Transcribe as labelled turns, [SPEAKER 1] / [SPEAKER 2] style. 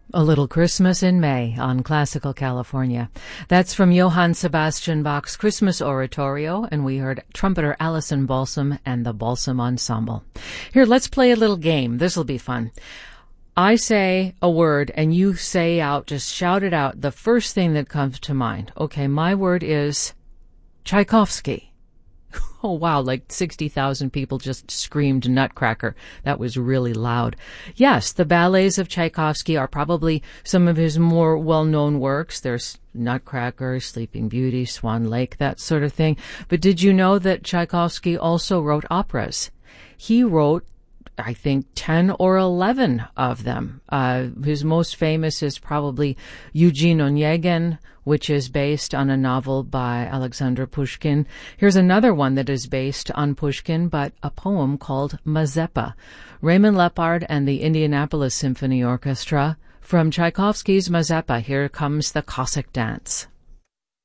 [SPEAKER 1] A Little Christmas in May on Classical California. That's from Johann Sebastian Bach's Christmas Oratorio, and we heard trumpeter Alison Balsam and the Balsam Ensemble. Here, let's play a little game. This'll be fun. I say a word, and you say out, just shout it out, the first thing that comes to mind. Okay, my word is Tchaikovsky. Oh, wow, like 60,000 people just screamed Nutcracker. That was really loud. Yes, the ballets of Tchaikovsky are probably some of his more well-known works. There's Nutcracker, Sleeping Beauty, Swan Lake, that sort of thing. But did you know that Tchaikovsky also wrote operas? He wrote, I think, 10 or 11 of them. His most famous is probably Eugene Onegin, which is based on a novel by Alexander Pushkin. Here's another one that is based on Pushkin, but a poem called Mazeppa. Raymond Lepard and the Indianapolis Symphony Orchestra. From Tchaikovsky's Mazeppa, here comes the Cossack Dance.